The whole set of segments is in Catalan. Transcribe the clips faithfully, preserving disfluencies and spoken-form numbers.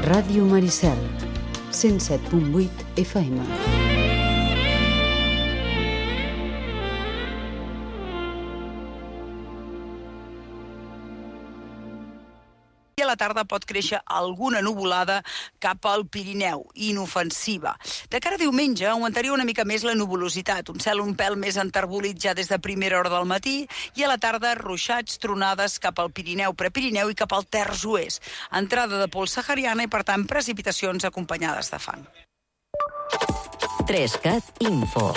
Ràdio Maricel, cent set punt vuit F M. I a la tarda pot créixer alguna nuvolada cap al Pirineu, inofensiva. De cara a diumenge augmentaria una mica més la nuvolositat, un cel un pèl més enterbolit ja des de primera hora del matí, i a la tarda ruixats, tronades cap al Pirineu, Prepirineu i cap al terç oest. Entrada de pols sahariana i, per tant, precipitacions acompanyades de fang. tres cat Info.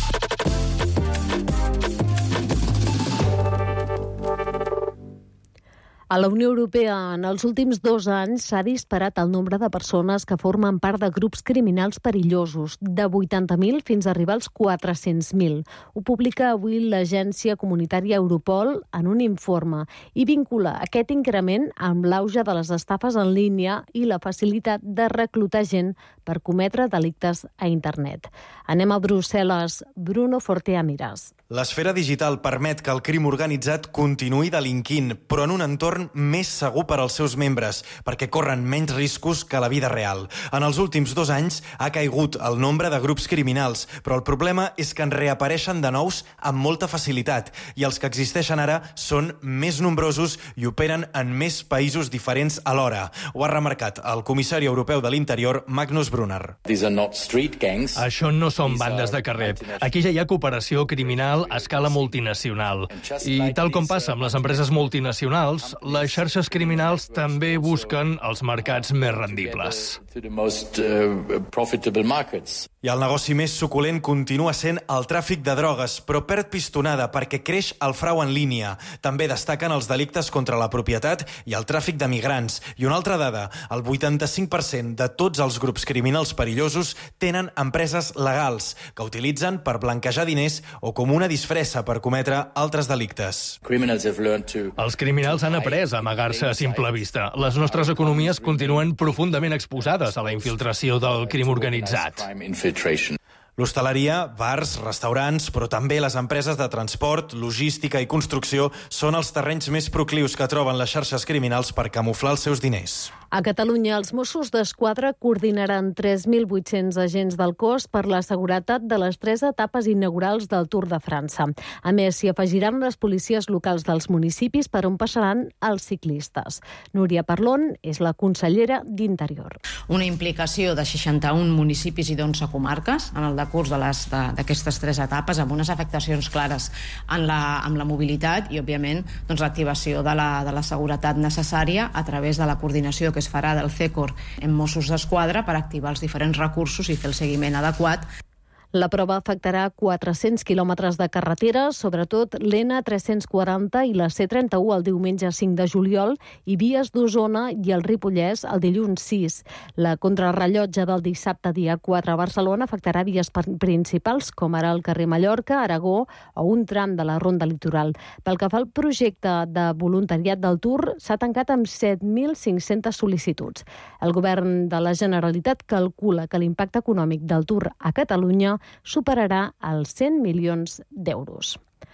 A la Unió Europea, en els últims dos anys, s'ha disparat el nombre de persones que formen part de grups criminals perillosos, de vuitanta mil fins a arribar als quatre-cents mil. Ho publica avui l'agència comunitària Europol en un informe i vincula aquest increment amb l'auge de les estafes en línia i la facilitat de reclutar gent per cometre delictes a internet. Anem a Brussel·les. Bruno Fortea Miras. L'esfera digital permet que el crim organitzat continuï delinquint, però en un entorn més segur per als seus membres, perquè corren menys riscos que la vida real. En els últims dos anys ha caigut el nombre de grups criminals, però el problema és que en reapareixen de nous amb molta facilitat, i els que existeixen ara són més nombrosos i operen en més països diferents alhora. Ho ha remarcat el comissari europeu de l'Interior, Magnus Brunner. Això no són bandes de carrer. Aquí ja hi ha cooperació criminal a escala multinacional. I tal com passa amb les empreses multinacionals, les xarxes criminals també busquen els mercats més rendibles. I el negoci més suculent continua sent el tràfic de drogues, però perd pistonada perquè creix el frau en línia. També destaquen els delictes contra la propietat i el tràfic de migrants. I una altra dada, el vuitanta-cinc per cent de tots els grups criminals perillosos tenen empreses legals que utilitzen per blanquejar diners o com una disfressa per cometre altres delictes. Els criminals han après a amagar-se a simple vista. Les nostres economies continuen profundament exposades a la infiltració del crim organitzat. L'hostaleria, bars, restaurants, però també les empreses de transport, logística i construcció són els terrenys més proclius que troben les xarxes criminals per camuflar els seus diners. A Catalunya, els Mossos d'Esquadra coordinaran tres mil vuit-cents agents del cos per la seguretat de les tres etapes inaugurals del Tour de França. A més, s'hi afegiran les policies locals dels municipis per on passaran els ciclistes. Núria Parlon és la consellera d'Interior. Una implicació de seixanta-un municipis i d'onze comarques en el decurs d'aquestes tres etapes, amb unes afectacions clares en la, en la mobilitat i, òbviament, doncs, l'activació de la, de la seguretat necessària a través de la coordinació que es farà del C E C O R en Mossos d'Esquadra per activar els diferents recursos i fer el seguiment adequat. La prova afectarà quatre-cents quilòmetres de carretera, sobretot l'N tres-cents quaranta i la C trenta-u el diumenge cinc de juliol i vies d'Osona i el Ripollès el dilluns sis. La contrarrellotge del dissabte dia quatre a Barcelona afectarà vies principals com ara el carrer Mallorca, Aragó o un tram de la Ronda Litoral. Pel que fa al projecte de voluntariat del Tour, s'ha tancat amb set mil cinc-centes sol·licituds. El govern de la Generalitat calcula que l'impacte econòmic del Tour a Catalunya superarà els cent milions d'euros.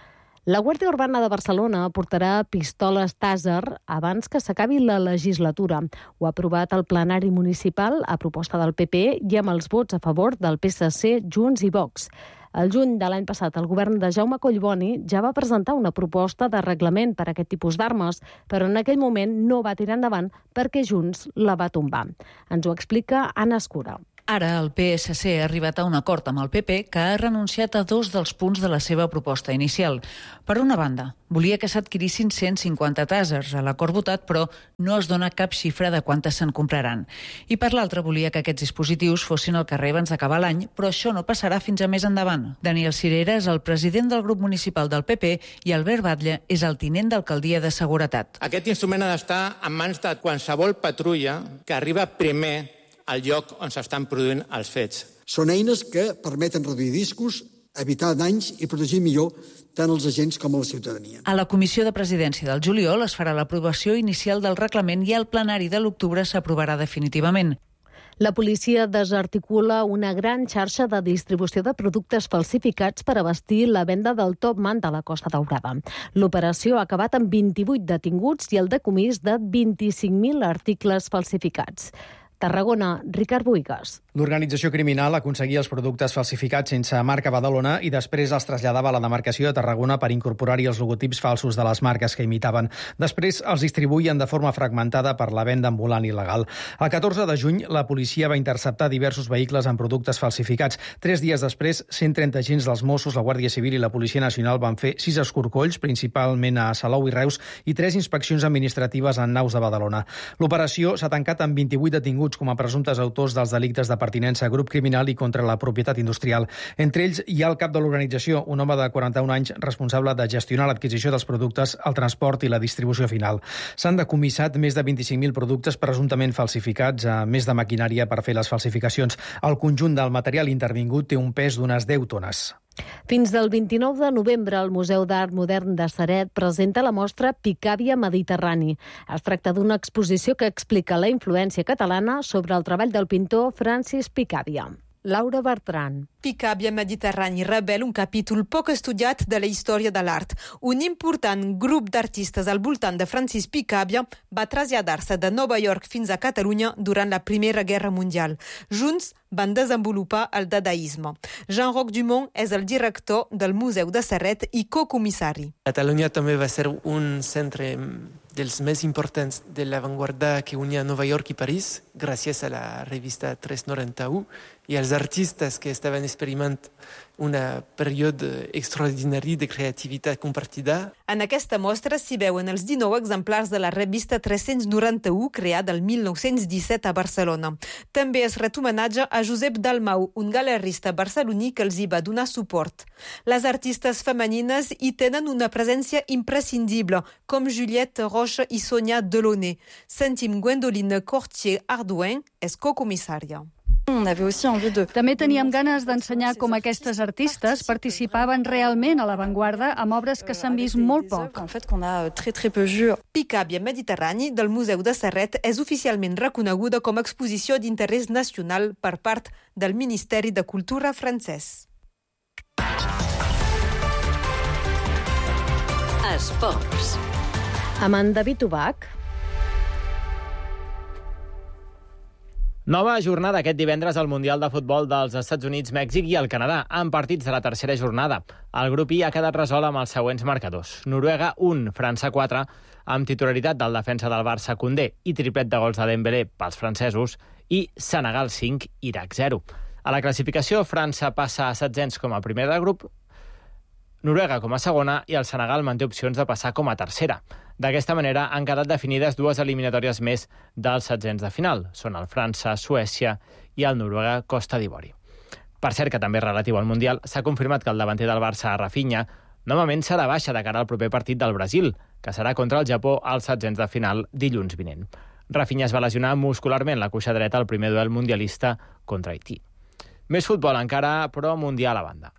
La Guàrdia Urbana de Barcelona portarà pistoles Taser abans que s'acabi la legislatura. Ho ha aprovat el plenari municipal a proposta del P P i amb els vots a favor del P S C, Junts i Vox. El juny de l'any passat, el govern de Jaume Collboni ja va presentar una proposta de reglament per a aquest tipus d'armes, però en aquell moment no va tirar endavant perquè Junts la va tombar. Ens ho explica Anna Escura. Ara el P S C ha arribat a un acord amb el P P que ha renunciat a dos dels punts de la seva proposta inicial. Per una banda, volia que s'adquirissin cent cinquanta tasers a l'acord votat, però no es dona cap xifra de quantes se'n compraran. I per l'altra, volia que aquests dispositius fossin al carrer abans d'acabar l'any, però això no passarà fins a més endavant. Daniel Cirera és el president del grup municipal del P P i Albert Batlle és el tinent d'alcaldia de seguretat. Aquest instrument ha d'estar en mans de qualsevol patrulla que arriba primer al lloc on s'estan produint els fets. Són eines que permeten reduir riscos, evitar danys i protegir millor tant els agents com a la ciutadania. A la Comissió de Presidència del juliol es farà l'aprovació inicial del reglament i al plenari de l'octubre s'aprovarà definitivament. La policia desarticula una gran xarxa de distribució de productes falsificats per abastir la venda del Top Man de la Costa Daurada. L'operació ha acabat amb vint-i-vuit detinguts i el decomís de vint-i-cinc mil articles falsificats. Tarragona, Ricard Buigas. L'organització criminal aconseguia els productes falsificats sense marca Badalona i després els traslladava a la demarcació de Tarragona per incorporar-hi els logotips falsos de les marques que imitaven. Després els distribuïen de forma fragmentada per la venda ambulant il·legal. El catorze de juny, la policia va interceptar diversos vehicles amb productes falsificats. Tres dies després, cent trenta agents dels Mossos, la Guàrdia Civil i la Policia Nacional van fer sis escorcolls, principalment a Salou i Reus, i tres inspeccions administratives en naus de Badalona. L'operació s'ha tancat amb vint-i-vuit detinguts com a presumptes autors dels delictes de pertinença a grup criminal i contra la propietat industrial. Entre ells hi ha el cap de l'organització, un home de quaranta-un anys responsable de gestionar l'adquisició dels productes, el transport i la distribució final. S'han decomissat més de vint-i-cinc mil productes presumptament falsificats, a més de maquinària per fer les falsificacions. El conjunt del material intervingut té un pes d'unes deu tones. Fins del vint-i-nou de novembre, el Museu d'Art Modern de Ceret presenta la mostra Picàvia Mediterrani. Es tracta d'una exposició que explica la influència catalana sobre el treball del pintor Francis Picàvia. Laura Bertran. Picàvia Mediterrani revela un capítol poc estudiat de la història de l'art. Un important grup d'artistes al voltant de Francis Picàvia va traslladar-se de Nova York fins a Catalunya durant la Primera Guerra Mundial. Junts van desenvolupar el dadaisme. Jean-Roch Dumont és el director del Museu de Ceret i cocomissari. Catalunya també va ser un centre dels més importants de l'avantguarda que unia Nova York i París, gràcies a la revista tres noranta-u i als artistes que estaven experimentant un període extraordinari de creativitat compartida. En aquesta mostra s'hi veuen els dinou exemplars de la revista tres-cents noranta-u, creada el mil nou-cents disset a Barcelona. També es ret homenatge a Josep Dalmau, un galerista barceloní que els hi va donar suport. Les artistes femenines hi tenen una presència imprescindible, com Juliette Roche i Sonia Delaunay. Sentim Gwendoline Cortier-Ardouin, és cocomissària. També teníem ganes d'ensenyar com aquestes artistes participaven realment a l'avantguarda amb obres que s'han vist molt poc. Picàvia Mediterrani del Museu de Ceret és oficialment reconeguda com a exposició d'interès nacional per part del Ministeri de Cultura francès. Esports. Amb en David Ubach. Nova jornada aquest divendres al Mundial de Futbol dels Estats Units, Mèxic i el Canadà, amb partits de la tercera jornada. El grup I ha quedat resolt amb els següents marcadors. Noruega un, França quatre, amb titularitat del defensa del Barça Koundé i triplet de gols de Dembélé pels francesos, i Senegal cinc, Iraq zero. A la classificació, França passa a setzents com a primer de grup, Noruega com a segona i el Senegal manté opcions de passar com a tercera. D'aquesta manera han quedat definides dues eliminatòries més dels setzents de final. Són el França-Suècia i el Noruega-Costa d'Ivori. Per cert, que també relatiu al Mundial, s'ha confirmat que el davanter del Barça, Rafinha, novament serà baixa de cara al proper partit del Brasil, que serà contra el Japó als setzents de final dilluns vinent. Rafinha es va lesionar muscularment la cuixa dreta al primer duel mundialista contra Haití. Més futbol encara, però mundial a banda.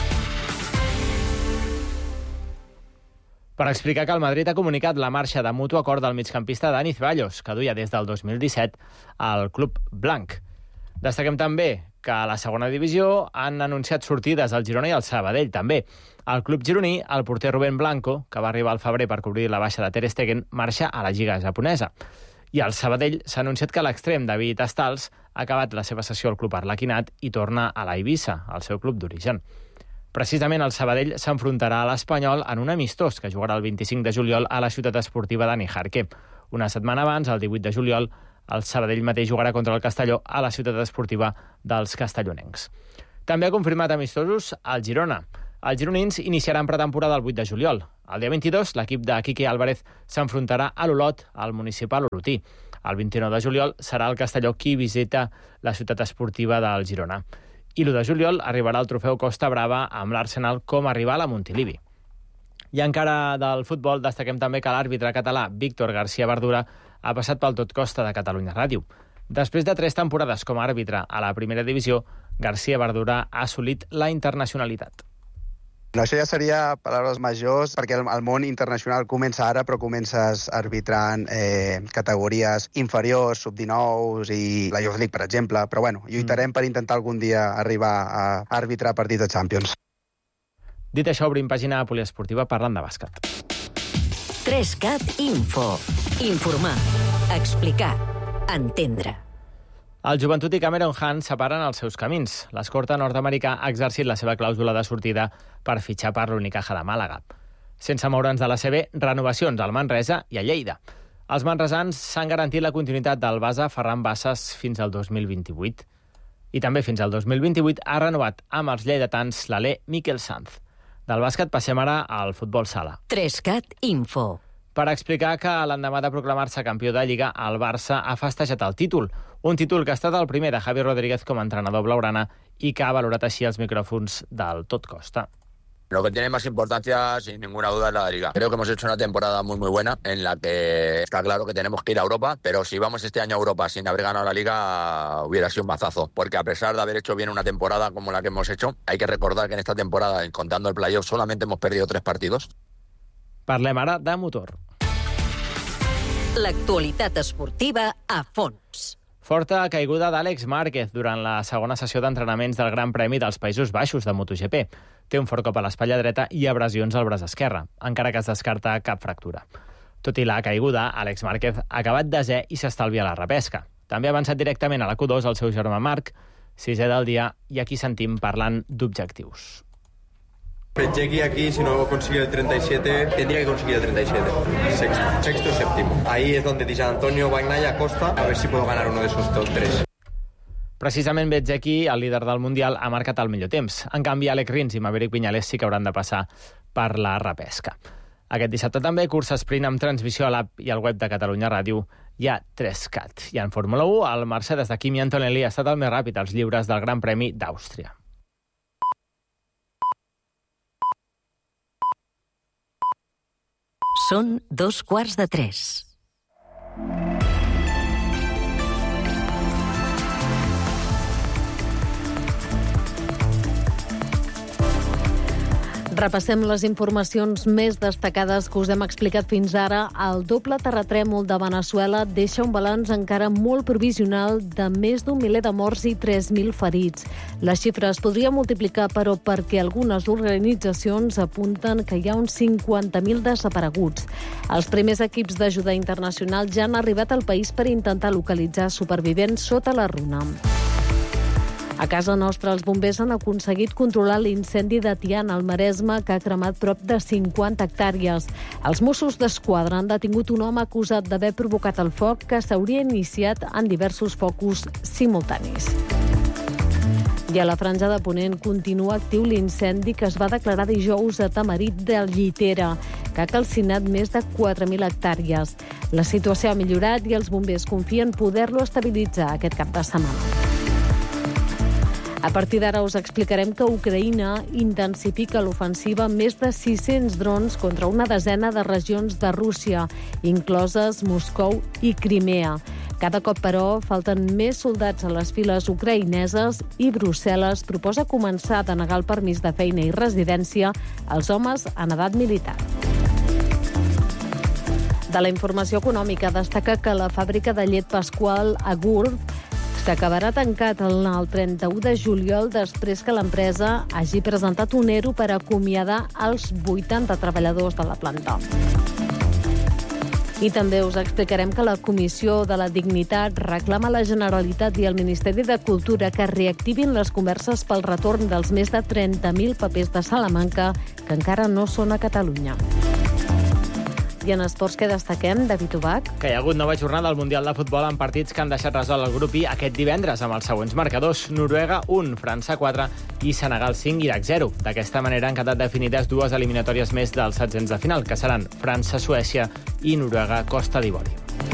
Per explicar que el Madrid ha comunicat la marxa de mutu acord del migcampista Dani Ceballos, que duia des del dos mil disset al club blanc. Destaquem també que a la segona divisió han anunciat sortides al Girona i al Sabadell també. Al club gironí, el porter Rubén Blanco, que va arribar al febrer per cobrir la baixa de Ter Stegen, marxa a la Lliga japonesa. I al Sabadell s'ha anunciat que l'extrem David Astals ha acabat la seva sessió al club arlequinat i torna a la Eivissa, al seu club d'origen. Precisament el Sabadell s'enfrontarà a l'Espanyol en un amistós que jugarà el vint-i-cinc de juliol a la ciutat esportiva de Nijarque. Una setmana abans, el divuit de juliol, el Sabadell mateix jugarà contra el Castelló a la ciutat esportiva dels castellonencs. També ha confirmat amistosos al Girona. Els gironins iniciaran pretemporada el vuit de juliol. El dia vint-i-dos, l'equip de Quique Álvarez s'enfrontarà a l'Olot, al municipal Olotí. El vint-i-nou de juliol serà el Castelló qui visita la ciutat esportiva del Girona. I l'u de juliol arribarà el trofeu Costa Brava amb l'Arsenal com a rival a Montilivi. I encara del futbol destaquem també que l'àrbitre català Víctor García Verdura ha passat pel Tot Costa de Catalunya Ràdio. Després de tres temporades com a àrbitre a la primera divisió, García Verdura ha assolit la internacionalitat. Això ja seria paraules majors, perquè el, el món internacional comença ara, però comences arbitrant eh, categories inferiors, sub dinou i la Youth League, per exemple. Però bueno, lluitarem mm. per intentar algun dia arribar a arbitrar partits de Champions. Dit això, obrim pàgina poliesportiva parlant de bàsquet. tres cat Info. Informar. Explicar. Entendre. El Joventut i Cameron Hunt separen els seus camins. L'escorta nord-americà ha exercit la seva clàusula de sortida per fitxar per l'Unicaja de Màlaga. Sense moure'ns de la C B, renovacions al Manresa i a Lleida. Els manresans s'han garantit la continuïtat del base Ferran Bassas fins al dos mil vint-i-vuit. I també fins al dos mil vint-i-vuit ha renovat amb els lleidatans l'alè Miquel Sanz. Del bàsquet passem ara al futbol sala. Trescat Info. Per explicar que l'endemà de proclamar-se campió de Lliga, el Barça ha festejat el títol. Un títol que ha estat el primer de Javi Rodríguez com a entrenador blaugrana i que ha valorat així els micròfons del Tot Costa. Lo que tiene más importancia, sin ninguna duda, es la Liga. Creo que hemos hecho una temporada muy, muy buena, en la que está claro que tenemos que ir a Europa, pero si vamos este año a Europa sin haber ganado la Liga, hubiera sido un mazazo. Porque a pesar de haber hecho bien una temporada como la que hemos hecho, hay que recordar que en esta temporada, contando el playoff, solamente hemos perdido tres partidos. Parlem ara de motor. L'actualitat esportiva a fons. Forta caiguda d'Àlex Márquez durant la segona sessió d'entrenaments del Gran Premi dels Països Baixos de MotoGP. Té un fort cop a l'espatlla dreta i abrasions al braç esquerre, encara que es descarta cap fractura. Tot i la caiguda, Àlex Márquez ha acabat desè i s'estalvia la repesca. També ha avançat directament a la Q dos el seu germà Marc, sisè del dia, i aquí sentim parlant d'objectius. Jackie aquí, si no consigue el treinta y siete, tendría que conseguir el treinta y siete. Sexto, sexto, séptimo. Ahí es donde dice Antonio, Bagnaia, Costa, a ver si puedo ganar uno de esos dos tres. Precisament Bezzecchi, el líder del Mundial, ha marcat el millor temps. En canvi, Alex Rins i Maverick Viñales sí que hauran de passar per la repesca. Aquest dissabte també cursa sprint amb transmissió a l'app i al web de Catalunya Ràdio hi ha Trescat. I en Fórmula u, el Mercedes de Kimi Antonelli ha estat el més ràpid als lliures del Gran Premi d'Àustria. Són dos quarts de tres. Repassem les informacions més destacades que us hem explicat fins ara. El doble terratrèmol de Veneçuela deixa un balanç encara molt provisional de més d'un miler de morts i tres mil ferits. La xifra es podria multiplicar, però perquè algunes organitzacions apunten que hi ha uns cinquanta mil desapareguts. Els primers equips d'ajuda internacional ja han arribat al país per intentar localitzar supervivents sota la runa. A casa nostra, els bombers han aconseguit controlar l'incendi de Tiana, al Maresme, que ha cremat prop de cinquanta hectàrees. Els Mossos d'Esquadra han detingut un home acusat d'haver provocat el foc que s'hauria iniciat en diversos focus simultanis. I a la Franja de Ponent continua actiu l'incendi que es va declarar dijous a Tamarit de Llitera, que ha calcinat més de quatre mil hectàrees. La situació ha millorat i els bombers confien poder-lo estabilitzar aquest cap de setmana. A partir d'ara us explicarem que Ucraïna intensifica l'ofensiva amb més de sis-cents drons contra una desena de regions de Rússia, incloses Moscou i Crimea. Cada cop, però, falten més soldats a les files ucraïneses i Brussel·les proposa començar a denegar el permís de feina i residència als homes en edat militar. De la informació econòmica destaca que la fàbrica de llet Pasqual a Gurb s'acabarà tancat el trenta-u de juliol després que l'empresa hagi presentat un ERO per acomiadar els vuitanta treballadors de la planta. I també us explicarem que la Comissió de la Dignitat reclama a la Generalitat i al Ministeri de Cultura que reactivin les converses pel retorn dels més de trenta mil papers de Salamanca que encara no són a Catalunya. I en esports que destaquem, David Ubach? Que hi ha hagut nova jornada al Mundial de Futbol amb partits que han deixat resolt el grup I aquest divendres amb els següents marcadors. Noruega un, França quatre i Senegal cinc, Iraq zero. D'aquesta manera han quedat definides dues eliminatòries més dels setzents de final, que seran França-Suècia i Noruega-Costa d'Ivori.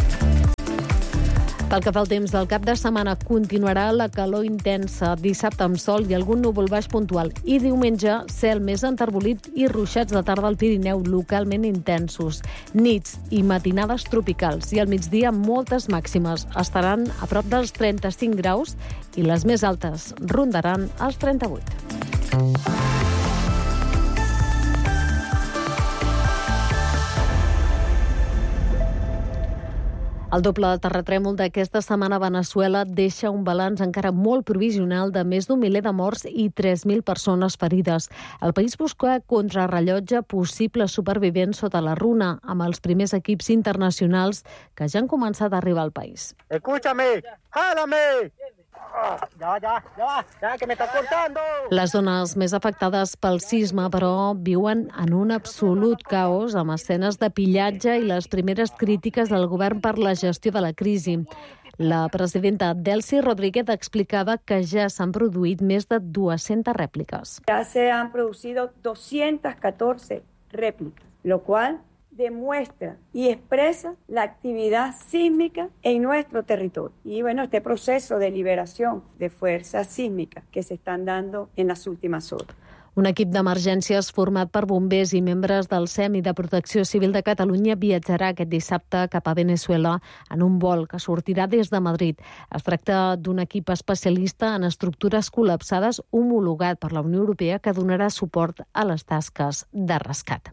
Pel que fa al temps del cap de setmana, continuarà la calor intensa, dissabte amb sol i algun núvol baix puntual, i diumenge cel més enterbolit i ruixats de tarda al Pirineu localment intensos. Nits i matinades tropicals i al migdia moltes màximes. Estaran a prop dels trenta-cinc graus i les més altes rondaran els trenta-vuit. El doble terratrèmol d'aquesta setmana a Veneçuela deixa un balanç encara molt provisional de més d'un miler de morts i tres mil persones ferides. El país busca contrarrellotge possibles supervivents sota la runa, amb els primers equips internacionals que ja han començat a arribar al país. Escúchame, jálame. Ya, ya, ya, ya, que me está cortando. Les zones més afectades pel sisme, però, viuen en un absolut caos, amb escenes de pillatge i les primeres crítiques del govern per la gestió de la crisi. La presidenta Delcy Rodríguez explicava que ja s'han produït més de dues-centes rèpliques. Ya se han producido doscientas catorce réplicas, lo cual demuestra y expresa la actividad sísmica en nuestro territorio. Y bueno, este proceso de liberación de fuerzas sísmicas que se están dando en las últimas horas. Un equip d'emergències format per bombers i membres del S E M i de Protecció Civil de Catalunya viatjarà aquest dissabte cap a Veneçuela en un vol que sortirà des de Madrid. Es tracta d'un equip especialista en estructures col·lapsades homologat per la Unió Europea que donarà suport a les tasques de rescat.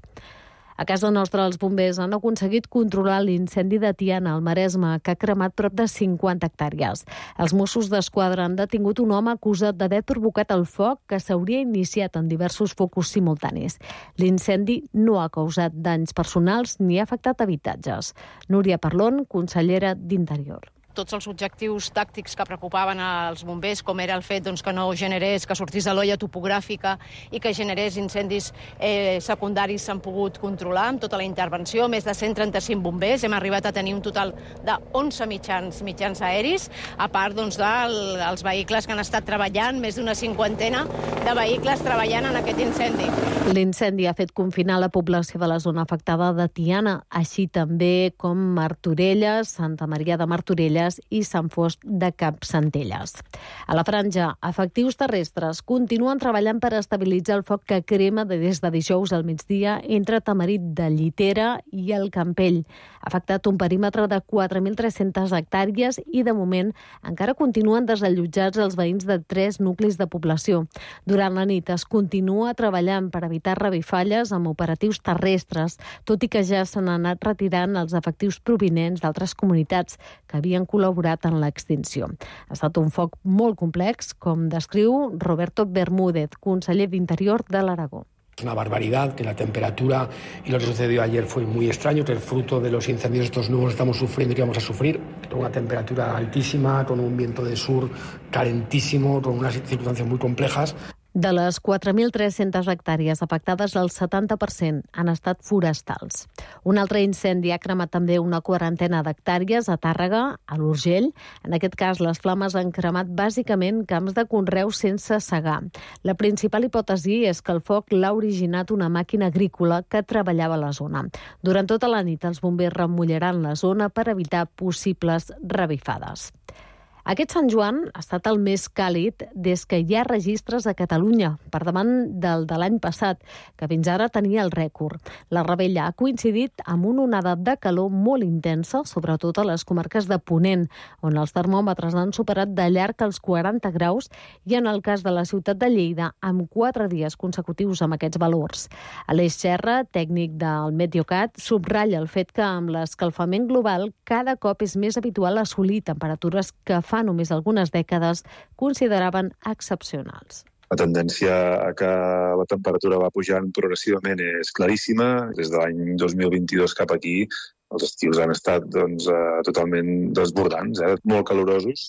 A casa nostra, els bombers han aconseguit controlar l'incendi de Tiana, al Maresme, que ha cremat prop de cinquanta hectàrees. Els Mossos d'Esquadra han detingut un home acusat d'haver provocat el foc que s'hauria iniciat en diversos focus simultanis. L'incendi no ha causat danys personals ni ha afectat habitatges. Núria Parlon, consellera d'Interior. Tots els objectius tàctics que preocupaven als bombers, com era el fet doncs, que no generés, que sortís de l'olla topogràfica i que generés incendis eh, secundaris, s'han pogut controlar amb tota la intervenció. Més de cent trenta-cinc bombers. Hem arribat a tenir un total de onze mitjans, mitjans aeris, a part doncs, dels vehicles que han estat treballant, més d'una cinquantena de vehicles treballant en aquest incendi. L'incendi ha fet confinar la població de la zona afectada de Tiana, així també com Martorelles, Santa Maria de Martorelles i Sant Fost de Campsentelles. A la franja, efectius terrestres continuen treballant per estabilitzar el foc que crema des de dijous al migdia entre Tamarit de Llitera i el Campell. Ha afectat un perímetre de quatre mil tres-centes hectàrees i, de moment, encara continuen desallotjats els veïns de tres nuclis de població. Durant la nit es continua treballant per evitar revifalles amb operatius terrestres, tot i que ja s'han anat retirant els efectius provinents d'altres comunitats que havien col·laborat en l'extinció. Ha estat un foc molt complex, com descriu Roberto Bermúdez, conseller d'Interior de l'Aragó. Es una barbaridad que la temperatura y lo que sucedió ayer fue muy extraño, que el fruto de los incendios estos nuevos estamos sufriendo y que vamos a sufrir, con una temperatura altísima, con un viento de sur calentísimo, con unas circunstancias muy complejas. De les quatre mil tres-centes hectàrees afectades, el setanta per cent han estat forestals. Un altre incendi ha cremat també una quarantena d'hectàrees a Tàrrega, a l'Urgell. En aquest cas, les flames han cremat bàsicament camps de conreu sense segar. La principal hipòtesi és que el foc l'ha originat una màquina agrícola que treballava a la zona. Durant tota la nit, els bombers remullaran la zona per evitar possibles revifades. Aquest Sant Joan ha estat el més càlid des que hi ha registres a Catalunya, per davant del de l'any passat, que fins ara tenia el rècord. La revetlla ha coincidit amb una onada de calor molt intensa, sobretot a les comarques de Ponent, on els termòmetres han superat de llarg els quaranta graus, i en el cas de la ciutat de Lleida, amb quatre dies consecutius amb aquests valors. Aleix Serra, tècnic del Meteocat, subratlla el fet que amb l'escalfament global cada cop és més habitual assolir temperatures que fa només algunes dècades consideraven excepcionals. La tendència a que la temperatura va pujant progressivament és claríssima. Des de l'any dos mil vint-i-dos cap aquí, els estius han estat doncs, eh, totalment desbordants, eh, molt calorosos,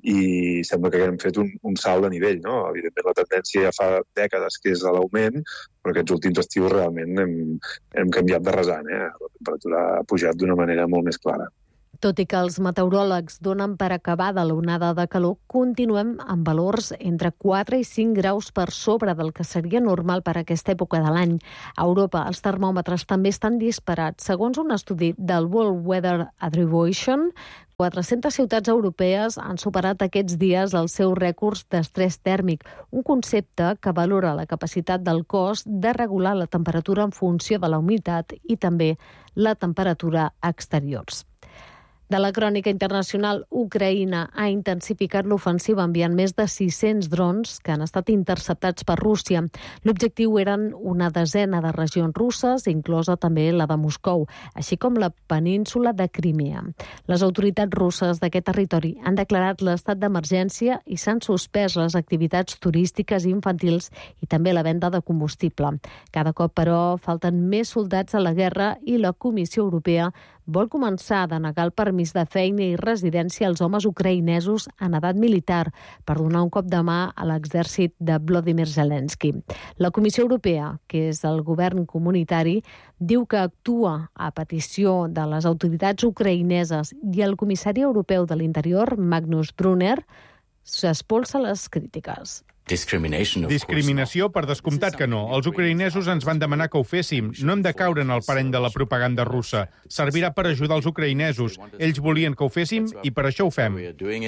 i sembla que hem fet un, un salt de nivell. No? Evidentment, la tendència ja fa dècades que és a l'augment, però aquests últims estius realment hem, hem canviat de rasant. Eh? La temperatura ha pujat d'una manera molt més clara. Tot i que els meteoròlegs donen per acabada l'onada de calor, continuem amb valors entre quatre i cinc graus per sobre del que seria normal per a aquesta època de l'any. A Europa, els termòmetres també estan disparats. Segons un estudi del World Weather Attribution, quatre-centes ciutats europees han superat aquests dies els seus rècords d'estrès tèrmic, un concepte que valora la capacitat del cos de regular la temperatura en funció de la humitat i també la temperatura exteriors. De la crònica internacional, Ucraïna ha intensificat l'ofensiva enviant més de sis-cents drons que han estat interceptats per Rússia. L'objectiu eren una desena de regions russes, inclosa també la de Moscou, així com la península de Crimea. Les autoritats russes d'aquest territori han declarat l'estat d'emergència i s'han suspès les activitats turístiques i infantils i també la venda de combustible. Cada cop, però, falten més soldats a la guerra i la Comissió Europea vol començar a denegar el permís de feina i residència als homes ucraïnesos en edat militar per donar un cop de mà a l'exèrcit de Volodymyr Zelensky. La Comissió Europea, que és el govern comunitari, diu que actua a petició de les autoritats ucraïneses i el comissari europeu de l'Interior, Magnus Brunner, s'espolsa les crítiques. Discriminació, per descomptat que no. Els ucraïnesos ens van demanar que ho féssim. No hem de caure en el parany de la propaganda russa. Servirà per ajudar els ucraïnesos. Ells volien que ho féssim i per això ho fem.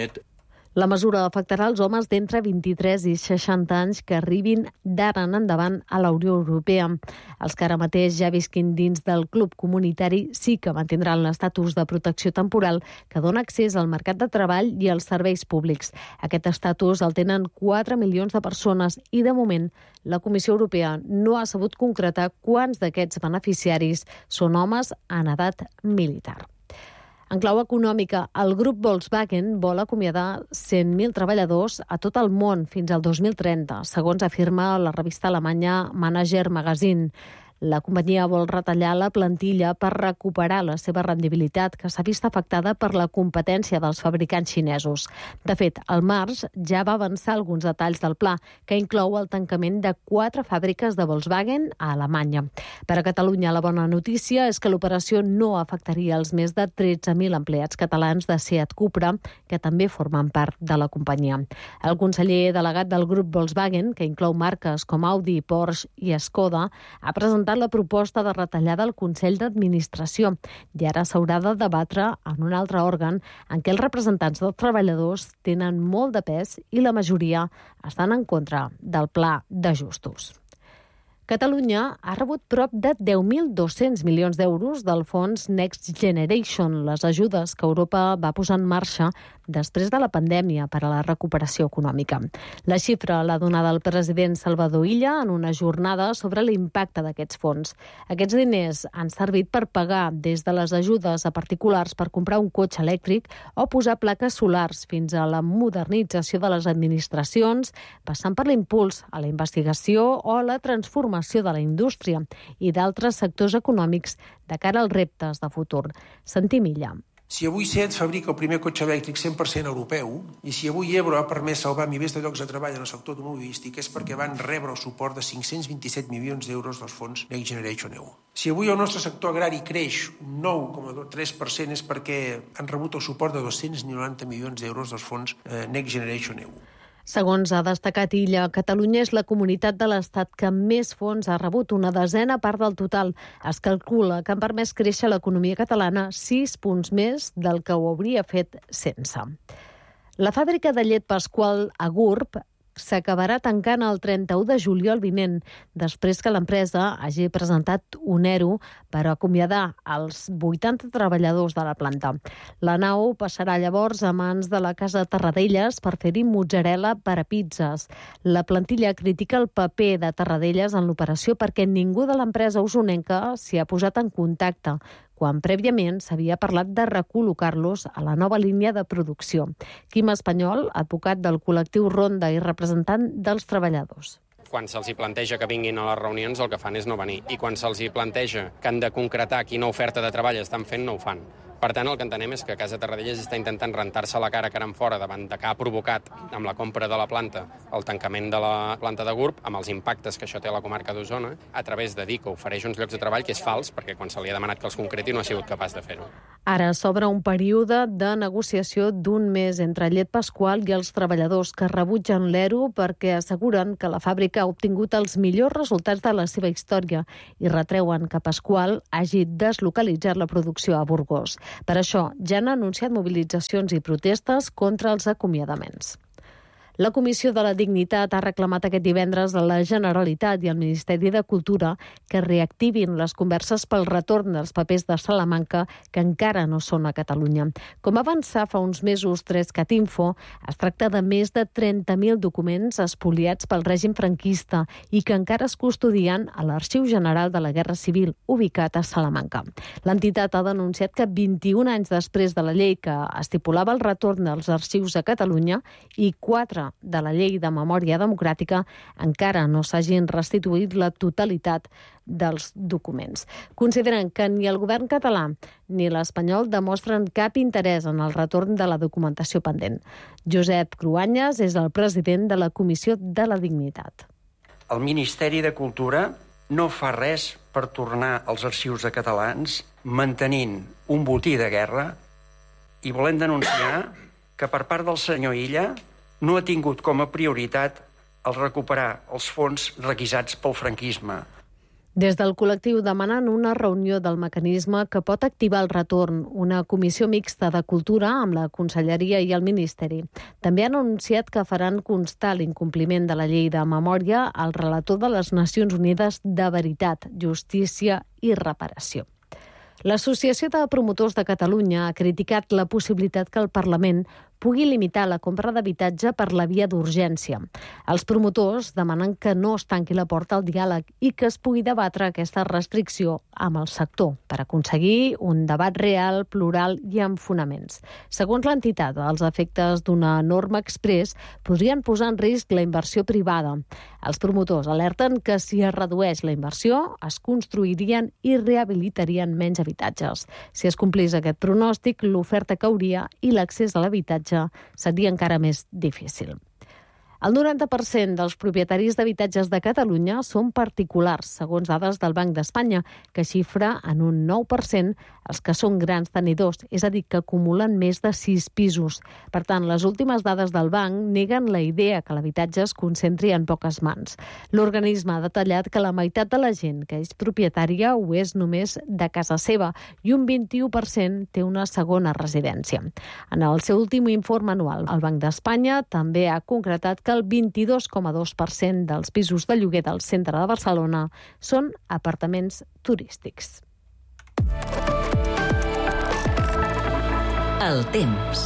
La mesura afectarà els homes d'entre vint-i-tres i seixanta anys que arribin d'ara en endavant a la Unió Europea. Els que ara mateix ja visquin dins del club comunitari sí que mantindran l'estatus de protecció temporal que dona accés al mercat de treball i als serveis públics. Aquest estatus el tenen quatre milions de persones i, de moment, la Comissió Europea no ha sabut concretar quants d'aquests beneficiaris són homes en edat militar. En clau econòmica, el grup Volkswagen vol acomiadar cent mil treballadors a tot el món fins al dos mil trenta, segons afirma la revista alemanya Manager Magazine. La companyia vol retallar la plantilla per recuperar la seva rendibilitat, que s'ha vist afectada per la competència dels fabricants xinesos. De fet, al març ja va avançar alguns detalls del pla, que inclou el tancament de quatre fàbriques de Volkswagen a Alemanya. Per a Catalunya, la bona notícia és que l'operació no afectaria els més de tretze mil empleats catalans de Seat Cupra, que també formen part de la companyia. El conseller delegat del grup Volkswagen, que inclou marques com Audi, Porsche i Skoda, ha presentat la proposta de retallada al Consell d'Administració i ara s'haurà de debatre en un altre òrgan en què els representants dels treballadors tenen molt de pes i la majoria estan en contra del pla d'ajustos. Catalunya ha rebut prop de deu mil dos-cents milions d'euros del fons Next Generation, les ajudes que Europa va posar en marxa després de la pandèmia per a la recuperació econòmica. La xifra l'ha donada el president Salvador Illa en una jornada sobre l'impacte d'aquests fons. Aquests diners han servit per pagar des de les ajudes a particulars per comprar un cotxe elèctric o posar plaques solars fins a la modernització de les administracions, passant per l'impuls a la investigació o a la transformació de la indústria i d'altres sectors econòmics de cara als reptes de futur. Sentim Illa. Si avui Seat fabrica el primer cotxe elèctric cent per cent europeu i si avui Ebro ha permès salvar milers de llocs de treball en el sector automobilístic és perquè van rebre el suport de cinc-cents vint-i-set milions d'euros dels fons Next Generation E U. Si avui el nostre sector agrari creix un nou coma tres per cent és perquè han rebut el suport de dos-cents noranta milions d'euros dels fons Next Generation E U. Segons ha destacat Illa, Catalunya és la comunitat de l'Estat que més fons ha rebut, una desena part del total. Es calcula que han permès créixer l'economia catalana sis punts més del que ho hauria fet sense. La fàbrica de llet Pasqual a Gurb s'acabarà tancant el trenta-u de juliol vinent, després que l'empresa hagi presentat un E R O per acomiadar els vuitanta treballadors de la planta. La nau passarà llavors a mans de la Casa Tarradellas per fer-hi mozzarella per a pizzas. La plantilla critica el paper de Tarradellas en l'operació perquè ningú de l'empresa usonenca s'hi ha posat en contacte, quan prèviament s'havia parlat de recol·locar-los a la nova línia de producció. Quim Espanyol, advocat del col·lectiu Ronda i representant dels treballadors. Quan se'ls planteja que vinguin a les reunions, el que fan és no venir. I quan se'ls planteja que han de concretar quina oferta de treball estan fent, no ho fan. Per tant, el que entenem és que Casa Tarradellas està intentant rentar-se la cara cara en fora davant de que ha provocat amb la compra de la planta el tancament de la planta de Gurb, amb els impactes que això té a la comarca d'Osona, a través de dir que ofereix uns llocs de treball, que és fals, perquè quan se li ha demanat que els concreti no ha sigut capaç de fer-ho. Ara s'obre un període de negociació d'un mes entre Llet Pasqual i els treballadors que rebutgen l'E R O perquè asseguren que la fàbrica ha obtingut els millors resultats de la seva història i retreuen que Pasqual hagi deslocalitzat la producció a Burgos. Per això ja han anunciat mobilitzacions i protestes contra els acomiadaments. La Comissió de la Dignitat ha reclamat aquest divendres a la Generalitat i al Ministeri de Cultura que reactivin les converses pel retorn dels papers de Salamanca que encara no són a Catalunya. Com va avançar fa uns mesos Trescat Info, es tracta de més de trenta mil documents espoliats pel règim franquista i que encara es custodien a l'Arxiu General de la Guerra Civil, ubicat a Salamanca. L'entitat ha denunciat que vint-i-un anys després de la llei que estipulava el retorn dels arxius a Catalunya i quatre de la llei de memòria democràtica encara no s'hagin restituït la totalitat dels documents. Consideren que ni el govern català ni l'espanyol demostren cap interès en el retorn de la documentació pendent. Josep Cruanyes és el president de la Comissió de la Dignitat. El Ministeri de Cultura no fa res per tornar als arxius de catalans mantenint un botí de guerra i volem denunciar que per part del senyor Illa no ha tingut com a prioritat el recuperar els fons requisats pel franquisme. Des del col·lectiu demanen una reunió del mecanisme que pot activar el retorn, una comissió mixta de cultura amb la Conselleria i el Ministeri. També han anunciat que faran constar l'incompliment de la llei de memòria al relator de les Nacions Unides de Veritat, Justícia i Reparació. L'Associació de Promotors de Catalunya ha criticat la possibilitat que el Parlament pugui limitar la compra d'habitatge per la via d'urgència. Els promotors demanen que no es tanqui la porta al diàleg i que es pugui debatre aquesta restricció amb el sector per aconseguir un debat real, plural i amb fonaments. Segons l'entitat, els efectes d'una norma exprés podrien posar en risc la inversió privada. Els promotors alerten que si es redueix la inversió, es construirien i rehabilitarien menys habitatges. Si es complís aquest pronòstic, l'oferta cauria i l'accés a l'habitatge seria encara més difícil. El noranta per cent dels propietaris d'habitatges de Catalunya són particulars, segons dades del Banc d'Espanya, que xifra en un nou per cent els que són grans tenidors, és a dir, que acumulen més de sis pisos. Per tant, les últimes dades del banc neguen la idea que l'habitatge es concentri en poques mans. L'organisme ha detallat que la meitat de la gent que és propietària ho és només de casa seva i un vint-i-u per cent té una segona residència. En el seu últim informe anual, el Banc d'Espanya també ha concretat que el vint-i-dos coma dos per cent dels pisos de lloguer del centre de Barcelona són apartaments turístics. El temps.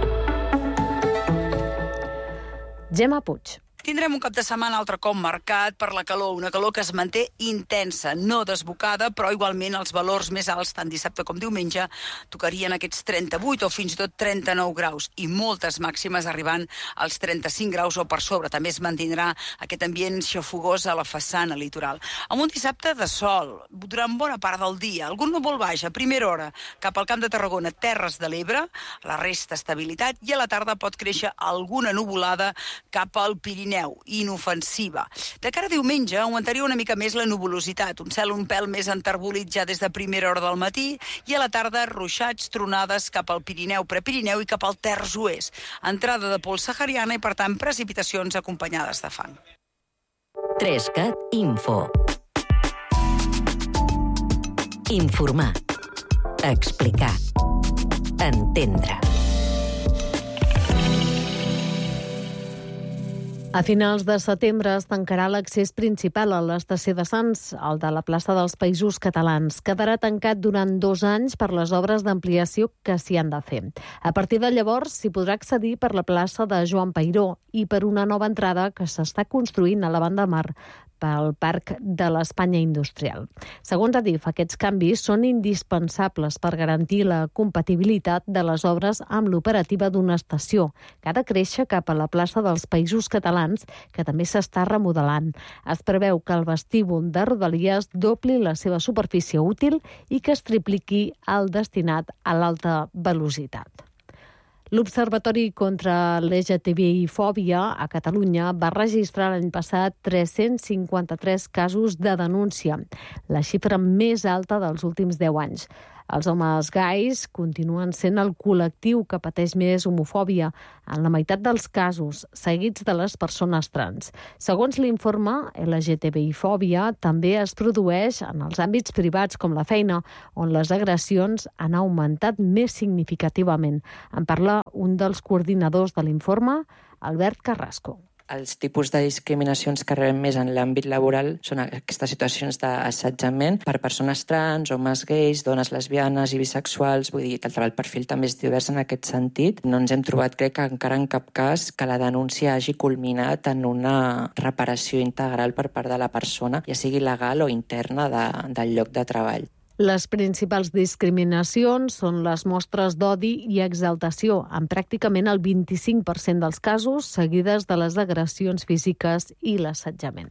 Gemma Puig. Tindrem un cap de setmana altre cop marcat per la calor, una calor que es manté intensa, no desbocada, però igualment els valors més alts, tant dissabte com diumenge, tocarien aquests trenta-vuit o fins i tot trenta-nou graus, i moltes màximes arribant als trenta-cinc graus o per sobre. També es mantindrà aquest ambient xafogós a la façana litoral. Amb un dissabte de sol, durant bona part del dia, algun núvol baix a primera hora cap al Camp de Tarragona, Terres de l'Ebre, la resta estabilitat, i a la tarda pot créixer alguna nuvolada cap al Pirineu, inofensiva. De cara a diumenge augmentaria una mica més la nuvolositat, un cel un pèl més enterbolit ja des de primera hora del matí, i a la tarda ruixats, tronades cap al Pirineu, Prepirineu i cap al terç oest. Entrada de pols sahariana i, per tant, precipitacions acompanyades de fang. Trescat Info. Informar. Explicar. Entendre. A finals de setembre es tancarà l'accés principal a l'estació de Sants, el de la plaça dels Països Catalans. Quedarà tancat durant dos anys per les obres d'ampliació que s'hi han de fer. A partir de llavors s'hi podrà accedir per la plaça de Joan Peiró i per una nova entrada que s'està construint a la banda mar pel Parc de l'Espanya Industrial. Segons Adif, aquests canvis són indispensables per garantir la compatibilitat de les obres amb l'operativa d'una estació, que ha de créixer cap a la plaça dels Països Catalans, que també s'està remodelant. Es preveu que el vestíbul de Rodalies dobli la seva superfície útil i que es tripliqui el destinat a l'alta velocitat. L'Observatori contra l'L G T B I-fòbia a Catalunya va registrar l'any passat tres-cents cinquanta-tres casos de denúncia, la xifra més alta dels últims deu anys. Els homes gais continuen sent el col·lectiu que pateix més homofòbia en la meitat dels casos, seguits de les persones trans. Segons l'informe, L G T B I-fòbia també es produeix en els àmbits privats com la feina, on les agressions han augmentat més significativament. En parla un dels coordinadors de l'informe, Albert Carrasco. Els tipus de discriminacions que rebem més en l'àmbit laboral són aquestes situacions d'assetjament per persones trans, homes gais, dones lesbianes i bisexuals. Vull dir que el perfil també és divers en aquest sentit. No ens hem trobat, crec, que encara en cap cas que la denúncia hagi culminat en una reparació integral per part de la persona, ja sigui legal o interna de, del lloc de treball. Les principals discriminacions són les mostres d'odi i exaltació, en pràcticament el vint-i-cinc per cent dels casos, seguides de les agressions físiques i l'assetjament.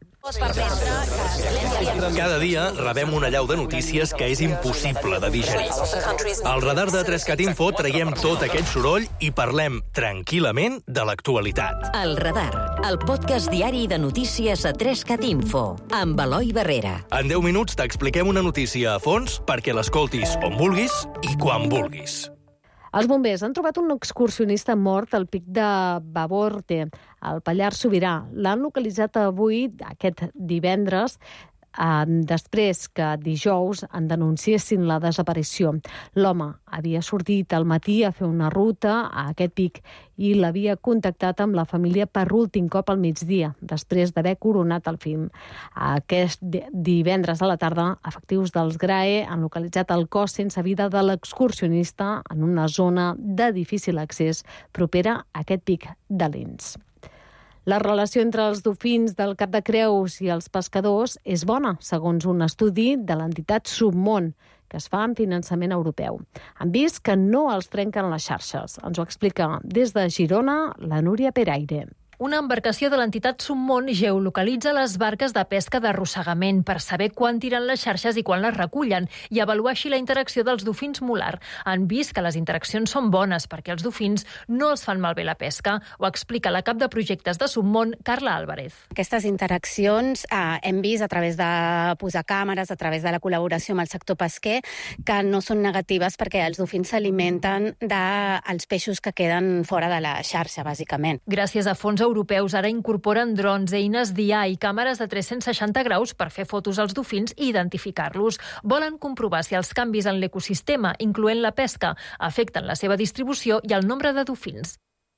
Cada dia rebem una allau de notícies que és impossible de digerir. Al radar de Trescat Info traiem tot aquest soroll i parlem tranquil·lament de l'actualitat. El Radar, el podcast diari de notícies a Trescat Info, amb Eloi Barrera. En deu minuts t'expliquem una notícia a fons perquè l'escoltis on vulguis i quan vulguis. Els bombers han trobat un excursionista mort al pic de Baborte, al Pallars Sobirà. L'han localitzat avui, aquest divendres, eh, després que dijous en denunciessin la desaparició. L'home havia sortit al matí a fer una ruta a aquest pic i l'havia contactat amb la família per últim cop al migdia, després d'haver coronat el film. Aquest divendres a la tarda, efectius dels G R A E han localitzat el cos sense vida de l'excursionista en una zona de difícil accés propera a aquest pic de Lins. La relació entre els dofins del Cap de Creus i els pescadors és bona, segons un estudi de l'entitat Submón, que es fa amb finançament europeu. Han vist que no els trenquen les xarxes. Ens ho explica des de Girona la Núria Peraire. Una embarcació de l'entitat Submón geolocalitza les barques de pesca d'arrossegament per saber quan tiren les xarxes i quan les recullen i avaluar així la interacció dels dofins molar. Han vist que les interaccions són bones perquè els dofins no els fan malbé la pesca. Ho explica la cap de projectes de Submón, Carla Álvarez. Aquestes interaccions eh, hem vist a través de posar càmeres, a través de la col·laboració amb el sector pesquer, que no són negatives perquè els dofins s'alimenten dels peixos que queden fora de la xarxa, bàsicament. Gràcies a fons europeus ara incorporen drons, eines d'I A i càmeres de tres-cents seixanta graus per fer fotos als dofins i identificar-los. Volen comprovar si els canvis en l'ecosistema, incloent la pesca, afecten la seva distribució i el nombre de dofins.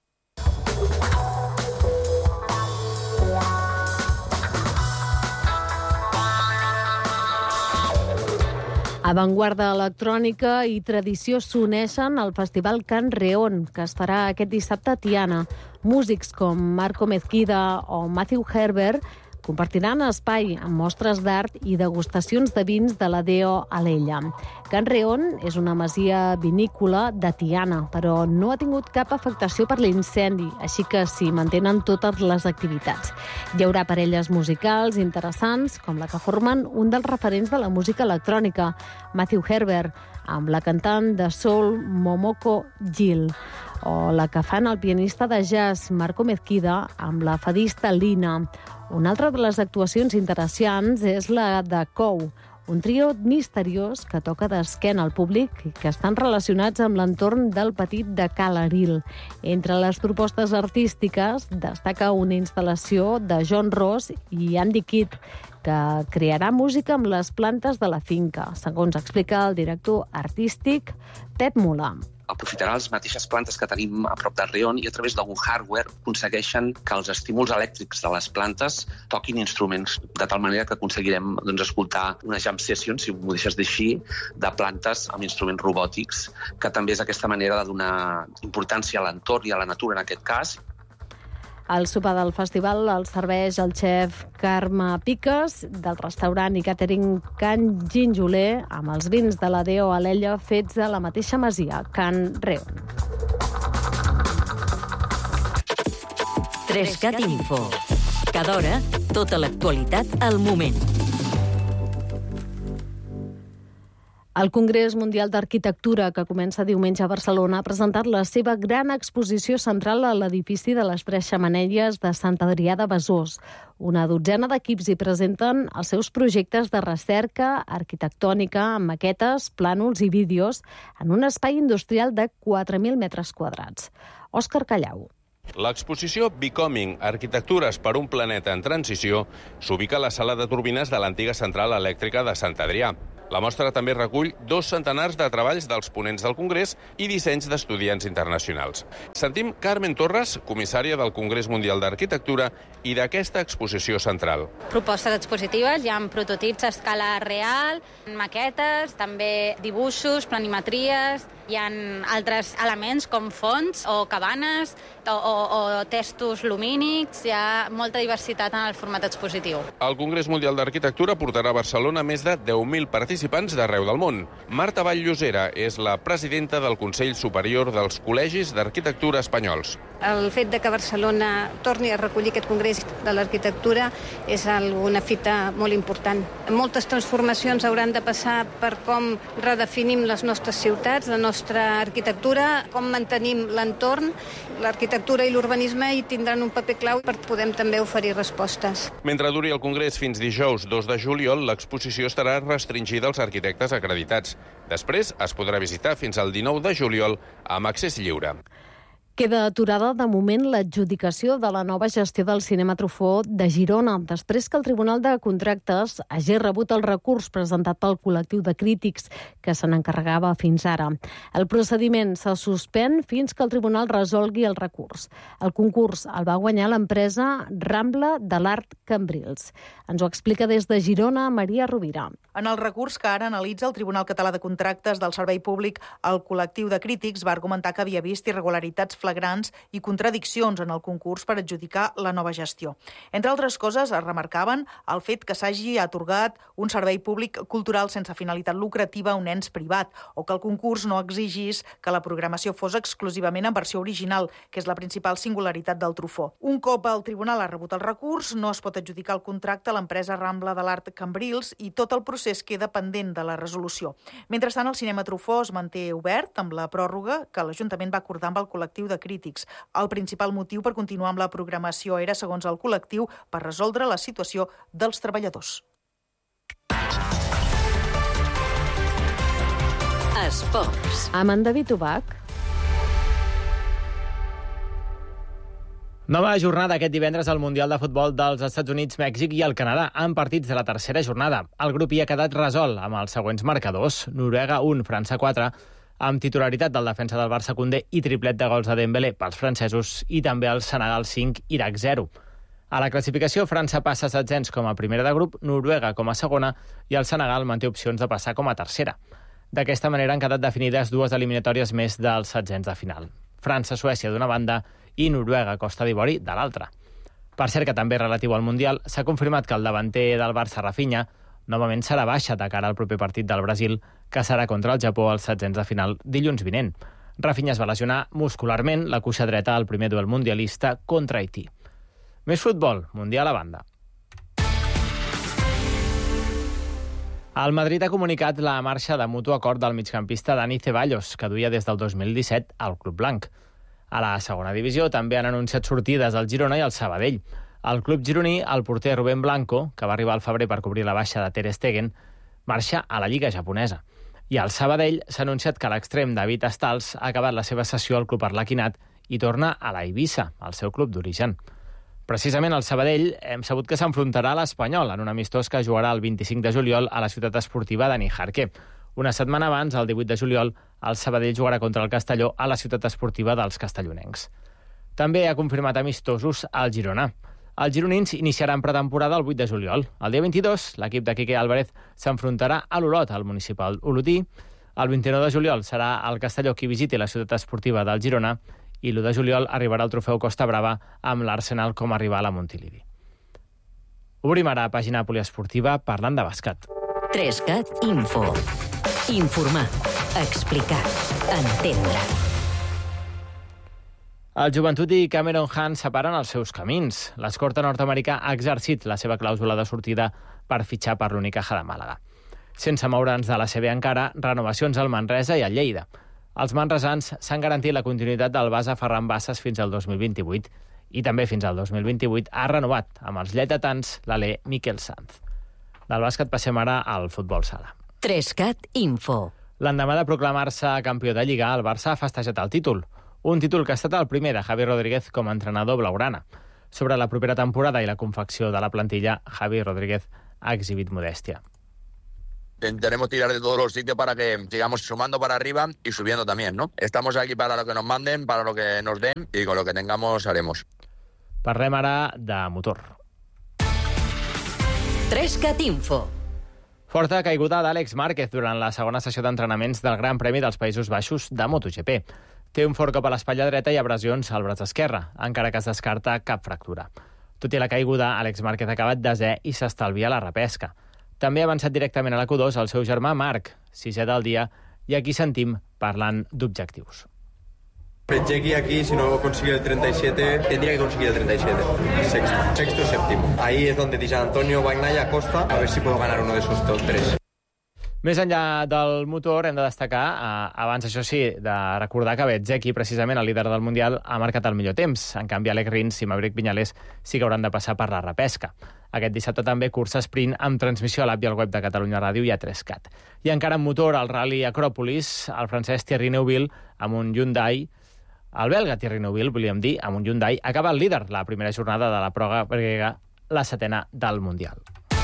Avantguarda electrònica i tradició s'uneixen al Festival Can Reon, que es farà aquest dissabte a Tiana. Músics com Marco Mezquida o Matthew Herbert compartiran espai amb mostres d'art i degustacions de vins de la Deo Alella. Can Reon és una masia vinícola de Tiana, però no ha tingut cap afectació per l'incendi, així que s'hi mantenen totes les activitats. Hi haurà parelles musicals interessants, com la que formen un dels referents de la música electrònica, Matthew Herbert, amb la cantant de soul Momoko Gill, o la que fan el pianista de jazz Marco Mezquida amb la fadista Lina. Una altra de les actuacions interessants és la de Cou, un trio misteriós que toca d'esquena al públic i que estan relacionats amb l'entorn del petit de Calaril. Entre les propostes artístiques destaca una instal·lació de John Ross i Andy Kidd, que crearà música amb les plantes de la finca, segons explica el director artístic Pep Mulà. Aprofitarà les mateixes plantes que tenim a prop del Rion i a través d'algun hardware aconsegueixen que els estímuls elèctrics de les plantes toquin instruments, de tal manera que aconseguirem doncs, escoltar una jam session, si m'ho deixes dir així, de plantes amb instruments robòtics, que també és aquesta manera de donar importància a l'entorn i a la natura en aquest cas. El sopar del festival el serveix el xef Carme Piques del restaurant i càtering Can Ginjoler amb els vins de la Deo Alella fets a la mateixa masia, Can Reon. Trescat Info. Cada hora, tota l'actualitat al moment. El Congrés Mundial d'Arquitectura, que comença diumenge a Barcelona, ha presentat la seva gran exposició central a l'edifici de les Tres Xemeneies de Sant Adrià de Besòs. Una dotzena d'equips hi presenten els seus projectes de recerca arquitectònica amb maquetes, plànols i vídeos en un espai industrial de quatre mil metres quadrats. Òscar Callau. L'exposició Becoming, Arquitectures per un planeta en transició, s'ubica a la sala de turbines de l'antiga central elèctrica de Sant Adrià. La mostra també recull dos centenars de treballs dels ponents del Congrés i dissenys d'estudiants internacionals. Sentim Carmen Torres, comissària del Congrés Mundial d'Arquitectura i d'aquesta exposició central. Propostes expositives, hi ha prototips a escala real, maquetes, també dibuixos, planimetries, hi ha altres elements com fonts o cabanes o, o, o textos lumínics, hi ha molta diversitat en el format expositiu. El Congrés Mundial d'Arquitectura portarà a Barcelona més de deu mil participants d'arreu del món. Marta Vall-Llosera és la presidenta del Consell Superior dels Col·legis d'Arquitectura Espanyols. El fet de que Barcelona torni a recollir aquest Congrés de l'Arquitectura és una fita molt important. Moltes transformacions hauran de passar per com redefinim les nostres ciutats, la nostra arquitectura, com mantenim l'entorn. L'arquitectura i l'urbanisme hi tindran un paper clau per poder també oferir respostes. Mentre duri el Congrés fins dijous dos de juliol, l'exposició estarà restringida als arquitectes acreditats. Després es podrà visitar fins al dinou de juliol amb accés lliure. Queda aturada de moment l'adjudicació de la nova gestió del Cinema Truffaut de Girona, després que el Tribunal de Contractes hagi rebut el recurs presentat pel col·lectiu de crítics que se n'encarregava fins ara. El procediment se suspèn fins que el Tribunal resolgui el recurs. El concurs el va guanyar l'empresa Rambla de l'Art Cambrils. Ens ho explica des de Girona Maria Rovira. En el recurs que ara analitza el Tribunal Català de Contractes del Servei Públic, el col·lectiu de crítics va argumentar que havia vist irregularitats flagrants i contradiccions en el concurs per adjudicar la nova gestió. Entre altres coses, es remarcaven el fet que s'hagi atorgat un servei públic cultural sense finalitat lucrativa a un ens privat o que el concurs no exigís que la programació fos exclusivament en versió original, que és la principal singularitat del Truffaut. Un cop el tribunal ha rebut el recurs, no es pot adjudicar el contracte a l'empresa Rambla de l'Art Cambrils i tot el procés queda pendent de la resolució. Mentrestant, el Cinema Truffaut es manté obert amb la pròrroga que l'Ajuntament va acordar amb el col·lectiu de crítics. El principal motiu per continuar amb la programació era, segons el col·lectiu, per resoldre la situació dels treballadors. Esports. Amb en David Ubach. Nova jornada aquest divendres al Mundial de Futbol dels Estats Units, Mèxic i el Canadà, en partits de la tercera jornada. El grup hi ha quedat resolt amb els següents marcadors: Noruega un, França quatre, amb titularitat del defensa del Barça Koundé i triplet de gols a Dembélé pels francesos, i també el Senegal cinc, Iraq zero. A la classificació, França passa setzents com a primera de grup, Noruega com a segona i el Senegal manté opcions de passar com a tercera. D'aquesta manera han quedat definides dues eliminatòries més dels setzents de final. França-Suècia d'una banda i Noruega-Costa d'Ivori de l'altra. Per cert, que també relatiu al Mundial, s'ha confirmat que el davanter del Barça, Rafinha, novament serà baixa de cara al proper partit del Brasil, que serà contra el Japó als setzents de final dilluns vinent. Rafinha es va lesionar muscularment la cuixa dreta al primer duel mundialista contra Haití. Més futbol, Mundial a banda. El Madrid ha comunicat la marxa de mutu acord del migcampista Dani Ceballos, que duia des del dos mil disset al Club Blanc. A la segona divisió també han anunciat sortides al Girona i al Sabadell. Al club gironí, el porter Rubén Blanco, que va arribar al febrer per cobrir la baixa de Ter Stegen, marxa a la Lliga japonesa. I al Sabadell s'ha anunciat que l'extrem David Stals ha acabat la seva sessió al club arlequinat i torna a la Eivissa, el seu club d'origen. Precisament al Sabadell hem sabut que s'enfrontarà a l'Espanyol en un amistós que jugarà el vint-i-cinc de juliol a la ciutat esportiva de Nijarque. Una setmana abans, el divuit de juliol, el Sabadell jugarà contra el Castelló a la ciutat esportiva dels castellonencs. També ha confirmat amistosos al Girona. Els gironins iniciaran pretemporada el vuit de juliol. El dia vint-i-dos, l'equip de Quique Álvarez s'enfrontarà a l'Olot, al municipal olotí. El vint-i-nou de juliol serà el Castelló qui visiti la ciutat esportiva del Girona i l'u de juliol arribarà el trofeu Costa Brava amb l'Arsenal com a rival a Montilivi. Obrim ara pàgina poliesportiva parlant de bàsquet. Trescat Info. Informar, explicar, entendre. El Joventut i Cameron Hunt separen els seus camins. L'escorta nord-americà ha exercit la seva clàusula de sortida per fitxar per l'Unicaja de Màlaga. Sense moure'ns de la C B encara, renovacions al Manresa i al Lleida. Els manresans s'han garantit la continuïtat del base Ferran Bassas fins al dos mil vint-i-vuit i també fins al dos mil vint-i-vuit ha renovat amb els lleidatans l'alè Miquel Sanz. Del bàsquet passem ara al futbol sala. Trescat Info. L'endemà de proclamar-se campió de Lliga, el Barça ha festejat el títol. Un títol que ha estat el primer de Javi Rodríguez com a entrenador blaugrana. Sobre la propera temporada i la confecció de la plantilla, Javi Rodríguez ha exhibit modèstia. Intentaremos tirar de todos los sitios para que sigamos sumando para arriba y subiendo también, ¿no? Estamos aquí para lo que nos manden, para lo que nos den y con lo que tengamos haremos. Parlem ara de motor. Trescat Info. Forta caiguda d'Àlex Márquez durant la segona sessió d'entrenaments del Gran Premi dels Països Baixos de MotoGP. Té un fort cop a l'espatlla dreta i abrasions al braç esquerre, encara que es descarta cap fractura. Tot i la caiguda, Àlex Márquez ha acabat desè i s'estalvia la repesca. També ha avançat directament a la Q dos el seu germà Marc, sisè del dia, i aquí sentim parlant d'objectius. Jackie aquí, si no consigue el treinta y siete, tendría que conseguir el treinta y siete. Sexto, sexto y séptimo. Ahí es donde dice Antonio, Bagnaia, Costa, a ver si puedo ganar uno de esos dos, tres. Més enllà del motor, hem de destacar, eh, abans això sí, de recordar que Bezzecchi, precisament el líder del Mundial, ha marcat el millor temps. En canvi, Alex Rins i Maverick Viñales sí que hauran de passar per la repesca. Aquest dissabte també cursa sprint amb transmissió a l'app i al web de Catalunya Ràdio i a Trescat. I encara en motor, al Rally Acròpolis, el francès Thierry Neuville, amb un Hyundai, el belga Thierry Neuville, volíem dir, amb un Hyundai, acaba el líder la primera jornada de la prova grega, la setena del Mundial.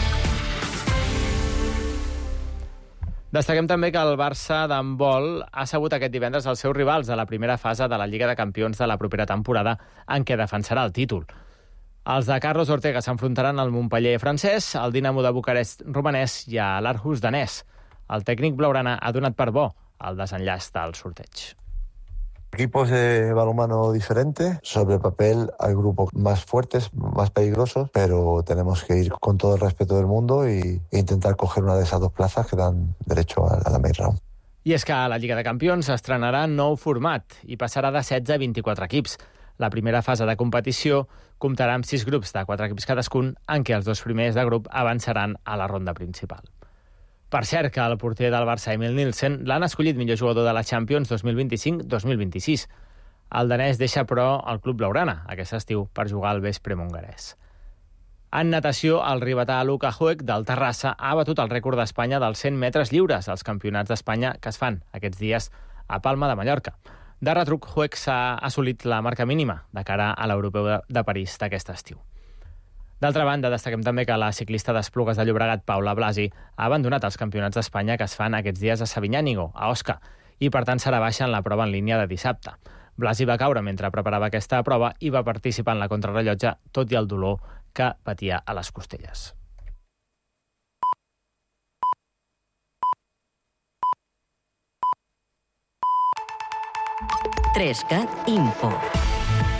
Destaquem també que el Barça d'handbol ha sabut aquest divendres els seus rivals de la primera fase de la Lliga de Campions de la propera temporada en què defensarà el títol. Els de Carlos Ortega s'enfrontaran al Montpellier francès, al Dinamo de Bucarest romanès i a l'Aarhus danès. El tècnic blaugrana ha donat per bo el desenllaç del sorteig. Equipos de balonmano diferentes. Sobre el papel hay grupos más fuertes, más peligrosos, pero tenemos que ir con todo el respeto del mundo y, e intentar coger una de esas dos plazas que dan derecho a, a la main round. I és que a la Lliga de Campions s'estrenarà nou format i passarà de setze a vint-i-quatre equips. La primera fase de competició comptarà amb sis grups de quatre equips cadascun, en què els dos primers de grup avançaran a la ronda principal. Per cert, que el porter del Barça, Emil Nielsen, l'han escollit millor jugador de la Champions dos mil vint-i-cinc dos mil vint-i-sis. El danès deixa, però, el club blaugrana aquest estiu per jugar al vespre hongarès. En natació, el ribetà Luka Huek del Terrassa ha batut el rècord d'Espanya dels cent metres lliures als campionats d'Espanya que es fan aquests dies a Palma de Mallorca. De retruc, Huek s'ha assolit la marca mínima de cara a l'Europeu de París d'aquest estiu. D'altra banda, destaquem també que la ciclista d'Esplugues de Llobregat, Paula Blasi, ha abandonat els campionats d'Espanya que es fan aquests dies a Sabinyànigo, a Osca, i per tant serà baixa en la prova en línia de dissabte. Blasi va caure mentre preparava aquesta prova i va participar en la contrarrellotge, tot i el dolor que patia a les costelles. Trescat Info.